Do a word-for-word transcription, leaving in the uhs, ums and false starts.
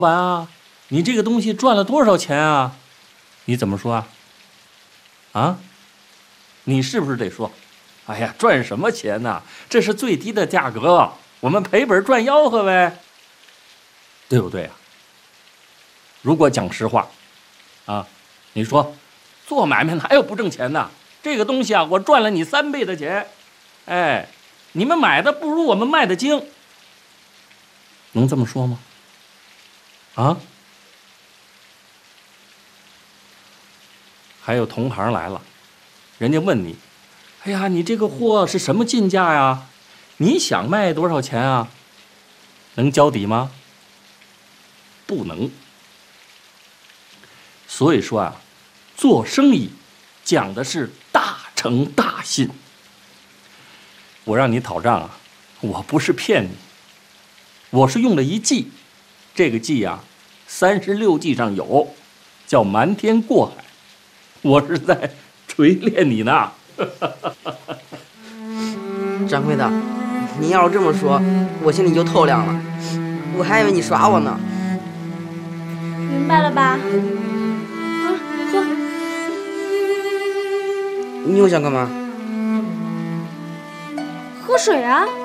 板啊，你这个东西赚了多少钱啊？你怎么说啊？啊？你是不是得说，哎呀，赚什么钱呢？这是最低的价格，我们赔本赚吆喝呗，对不对啊？如果讲实话，啊，你说做买卖哪有不挣钱的？这个东西啊，我赚了你三倍的钱，哎，你们买的不如我们卖的精，能这么说吗？啊？还有同行来了，人家问你，哎呀，你这个货是什么进价呀？你想卖多少钱啊？能交底吗？不能。所以说啊，做生意讲的是大诚大信。我让你讨账啊，我不是骗你，我是用了一计，这个计啊，三十六计上有，叫瞒天过海，我是在锤炼你呢。 掌柜的，您要是这么说，我心里就透亮了，我还以为你耍我呢。 明白了吧？喝。 你又想干嘛？ 喝水啊。